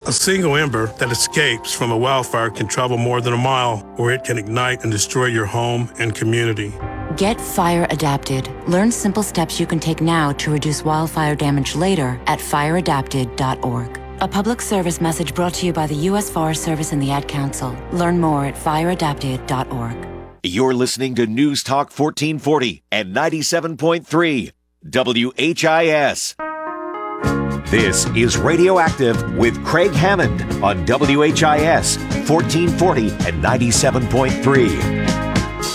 A single ember that escapes from a wildfire can travel more than a mile, or it can ignite and destroy your home and community. Get fire adapted. Learn simple steps you can take now to reduce wildfire damage later at fireadapted.org. A public service message brought to you by the U.S. Forest Service and the Ad Council. Learn more at fireadapted.org. You're listening to News Talk 1440 and 97.3 WHIS. This is Radioactive with Craig Hammond on WHIS 1440 and 97.3.